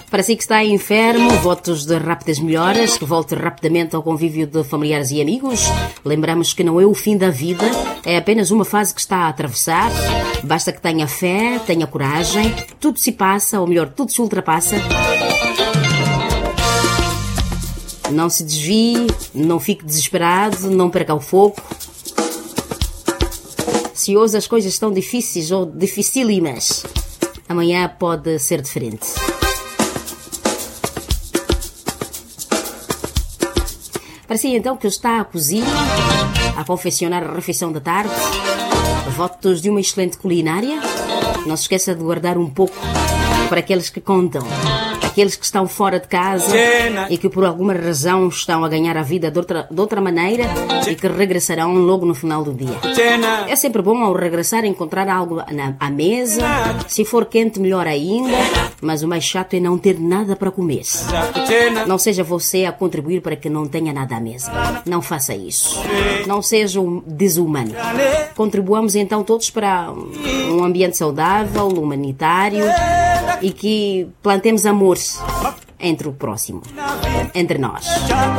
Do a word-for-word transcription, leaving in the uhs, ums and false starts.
Para si que está enfermo, votos de rápidas melhoras, que volte rapidamente ao convívio de familiares e amigos. Lembramos que não é o fim da vida, é apenas uma fase que está a atravessar. Basta que tenha fé, tenha coragem, tudo se passa, ou melhor, tudo se ultrapassa. Não se desvie, não fique desesperado, não perca o foco. Se hoje as coisas estão difíceis ou dificílimas, amanhã pode ser diferente. Parecia então que está à cozinha, a confeccionar a refeição da tarde. Votos de uma excelente culinária. Não se esqueça de guardar um pouco para aqueles que contam. Aqueles que estão fora de casa e que por alguma razão estão a ganhar a vida de outra, de outra maneira e que regressarão logo no final do dia. É sempre bom ao regressar encontrar algo na, à mesa. Se for quente, melhor ainda. Mas o mais chato é não ter nada para comer. Não seja você a contribuir para que não tenha nada à mesa. Não faça isso. Não seja um desumano. Contribuamos então todos para um ambiente saudável, humanitário e que plantemos amor entre o próximo, entre nós.